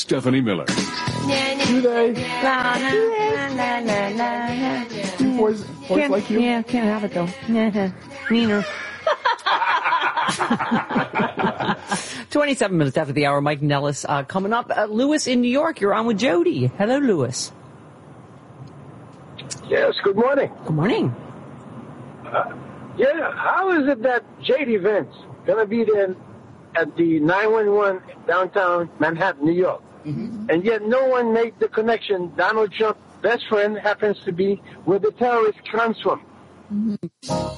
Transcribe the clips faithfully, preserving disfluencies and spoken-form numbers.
Stephanie Miller. Do they? La, la, la, la, la, la. Do boys, boys Can't- like you? Yeah, can't have it though. Meaner. twenty-seven minutes after the hour, Mike Nellis uh, coming up. Uh, Lewis in New York, you're on with Jody. Hello, Lewis. Yes, good morning. Good morning. Uh, yeah, how is it that J D Vance going to be there at the nine one one downtown Manhattan, New York? Mm-hmm. And yet no one made the connection. Donald Trump's best friend happens to be where the terrorist comes from. Mm-hmm.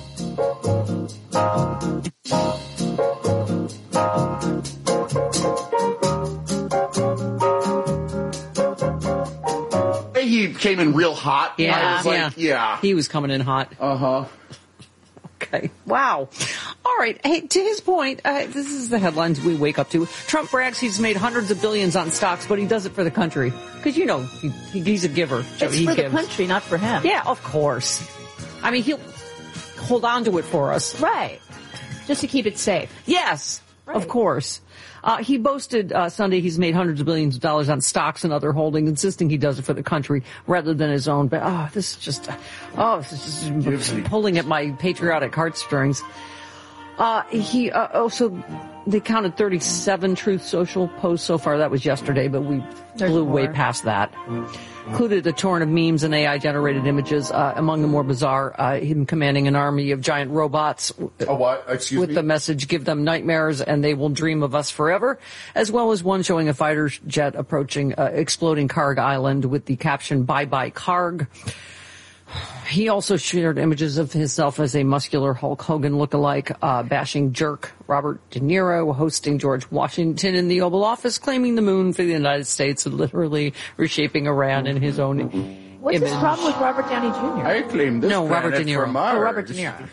He came in real hot. Yeah, I was like, yeah. yeah. He was coming in hot. Uh-huh. Okay. Wow. All right. Hey, to his point, uh, this is the headlines we wake up to. Trump brags he's made hundreds of billions on stocks, but he does it for the country. Because, you know, he, he's a giver. So It's he for the gives. country, not for him. Yeah, of course. I mean, he'll hold on to it for us. Right. Just to keep it safe. Yes, Right. of course. Uh, he boasted uh, Sunday he's made hundreds of billions of dollars on stocks and other holdings, insisting he does it for the country rather than his own. But oh, this is just, oh, this is just pulling at my patriotic heartstrings. Uh, he uh, also, they counted thirty-seven Truth Social posts so far. That was yesterday, but we There's blew more. way past that. Included a torrent of memes and A I-generated images. Uh, among the more bizarre, uh, him commanding an army of giant robots. A what? Excuse with me? the message, give them nightmares and they will dream of us forever, as well as one showing a fighter jet approaching uh, exploding Karg Island with the caption, bye-bye Karg. He also shared images of himself as a muscular Hulk Hogan lookalike, uh, bashing jerk Robert De Niro, hosting George Washington in the Oval Office, claiming the moon for the United States, and literally reshaping Iran in his own What's image. his problem with Robert Downey Junior? I claim this No, Robert planet De Niro. from Oh, Mars. Robert De Niro.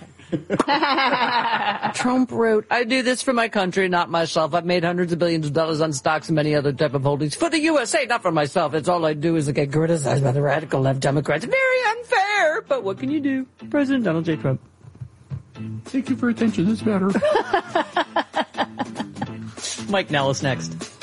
Trump wrote, I do this for my country, not myself. I've made hundreds of billions of dollars on stocks and many other type of holdings. For the U S A, not for myself. It's all I do is I get criticized by the radical left Democrats. Very unfair, but what can you do? President Donald J. Trump. Thank you for attention. That's better. Mike Nellis next.